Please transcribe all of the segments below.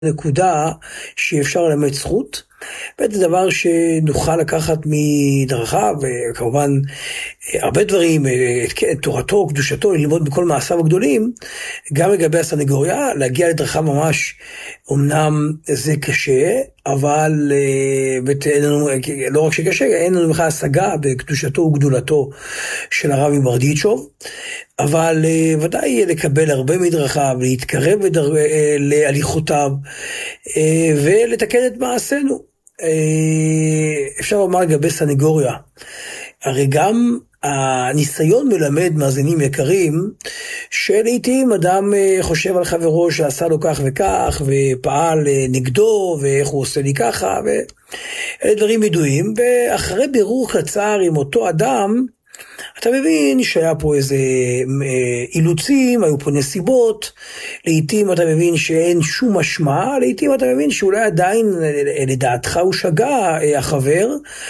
נקודה שאפשר ללמד זכות, וזה דבר שנוכל לקחת מדרכיו, וכמובן הרבה דברים, תורתו, קדושתו, ללמוד בכל מעשיו הגדולים, גם לגבי הסנגוריה, להגיע לדרכיו ממש, אמנם זה קשה, אבל לא רק שקשה, אין לנו בכלל השגה בקדושתו וגדולתו של הרב מברדיצ'וב, אבל ודאי לקבל הרבה מדרכיו, להתקרב להליכותיו, ולתקן את מעשינו. אפשר לומר לגבי סנגוריה, הרי גם הניסיון מלמד מאזינים יקרים, שלעיתים אדם חושב על חברו שעשה לו כך וכך, ופעל נגדו, ואיך הוא עושה לי ככה, ואלה דברים ידועים, ואחרי בירור קצר עם אותו אדם, אתה מבין שהיה פה איזה אילוצים, היו פה נסיבות, לעתים אתה מבין שאין שום משמע, לעתים אתה מבין שאולי עדיין לדעתך הוא שגה החבר,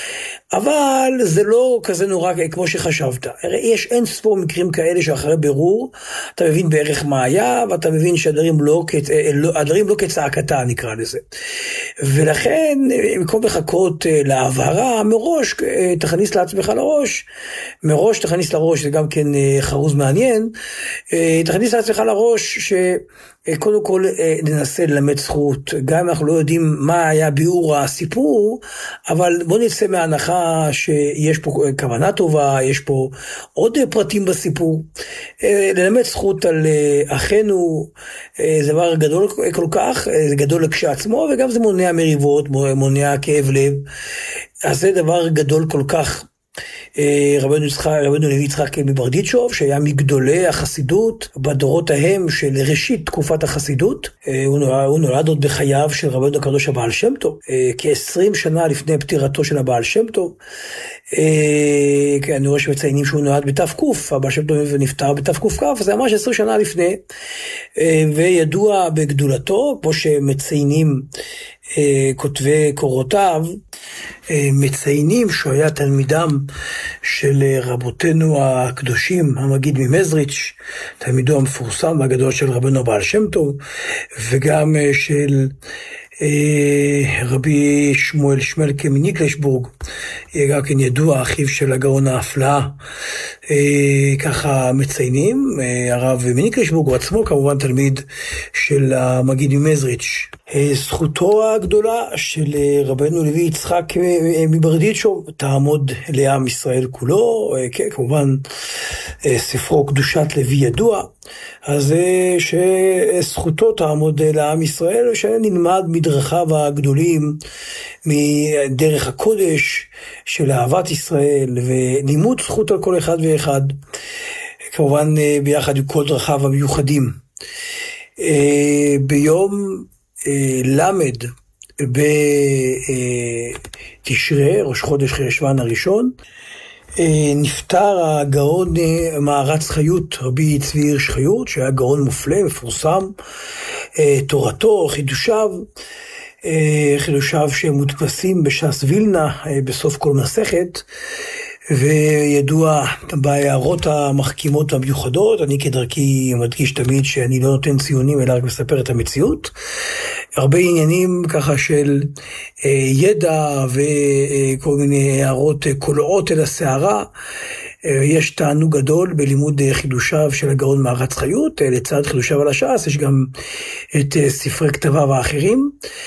אבל זה לא כזה נורא כמו שחשבת. יש אין ספור מקרים כאלה שאחרי בירור, אתה מבין בערך מה היה, ואתה מבין שהדברים לא כצעקתה נקרא לזה. ולכן, במקום לחכות להבהרה, מראש תכניס לעצמך לראש, מראש תכניס לראש, זה גם כן חרוז מעניין, תכניס לעצמך לראש שקודם כל ננסה ללמד זכות, גם אם אנחנו לא יודעים מה היה ביאור הסיפור, אבל בוא נצא מההנחה שיש פה כוונה טובה, יש פה עוד פרטים בסיפור. ללמד זכות על אחינו, זה דבר גדול כל כך, זה גדול כשעצמו, וגם זה מונע מריבות, מונע כאב לב, אז זה דבר גדול כל כך. רבנו לוי יצחק מברדיצ'וב, שהיה מגדולי החסידות בדורות ההם של ראשית תקופת החסידות, הוא נולד עוד בחייו של רבנו הקדוש הבעל שם טוב, כ-20 שנה לפני פטירתו של הבעל שם טוב. אני רואה שמציינים שהוא נולד בתקוף, הבעל שם טוב נפטר בתקוף, אז זה ממש 20 שנה לפני, וידוע בגדולתו, כמו שמציינים כותבי קורותיו, מציינים שהוא היה תלמידם של רבותינו הקדושים, המגיד ממזריץ', תלמידו המפורסם והגדול של רבנו הבעל שם טוב, וגם של רבי שמואל שמלקה מניקלשבורג, גם כן ידוע, אחיו של הגאון האפלאה, ככה מציינים. הרב מניקלשבורג הוא עצמו כמובן תלמיד של המגיד ממזריץ'. זכותו הגדולה של רבנו לוי יצחק מברדיצ'וב תעמוד לעם ישראל כולו, כמובן ספרו קדושת לוי ידוע, אז שזכותו תעמוד לעם ישראל, שנלמד מדרכיו הגדולים, מדרך הקודש של אהבת ישראל, ולימוד זכות על כל אחד ואחד, כמובן ביחד עם כל דרכיו המיוחדים. ביום למד בתשרי, ראש חודש חשוון הראשון, נפטר הגאון מערץ חיות, רבי צבי הירש חיות, שהיה גאון מופלא, מפורסם, תורתו, חידושיו שמודפסים בש"ס וילנה, בסוף כל מסכת, וידוע בהערות המחכימות המיוחדות. אני כדרכי מדגיש תמיד שאני לא נותן ציונים, אלא רק מספר את המציאות. הרבה עניינים ככה של ידע וכל מיני הערות קולעות אל השערה. יש תענוג גדול בלימוד חידושיו של הגאון מערץ חיות, לצד חידושיו על הש"ס יש גם את ספרי כתביו האחרים.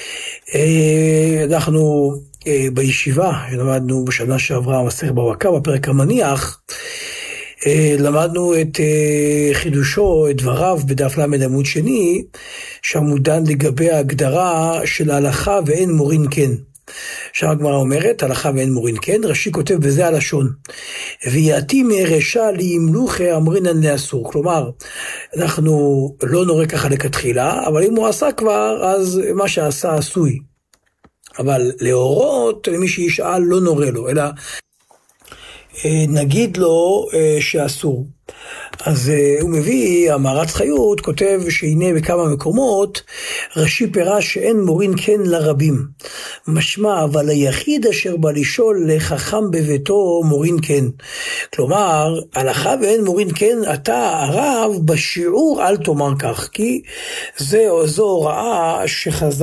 אנחנו בישיבה, למדנו בשנה שעברה מסכת בבא קמא, בפרק המניח, למדנו את חידושו, את דבריו בדף למד עמוד שני, שם הוא דן לגבי ההגדרה של ההלכה ואין מורין כן. שם הגמרא אומרת, הלכה ואין מורין כן, רש"י כותב בזה הלשון, ויעתי מרשע לימלוכה אמרינן לאסור. כלומר, אנחנו לא נורא ככה לכתחילה, אבל אם הוא עשה כבר, אז מה שעשה עשוי. אבל להורות למי שישאל לא נורא לו, אלא נגיד לו שאסור. אז הוא מביא, המערץ חיות כותב שהנה בכמה מקומות רש"י פירש שאין מורין כן לרבים. משמע, אבל היחיד אשר בא לשאול לחכם בביתו מורין כן. כלומר, הלכה ואין מורין כן, אתה הרב בשיעור אל תאמר כך, כי זו הוראה שחז"ל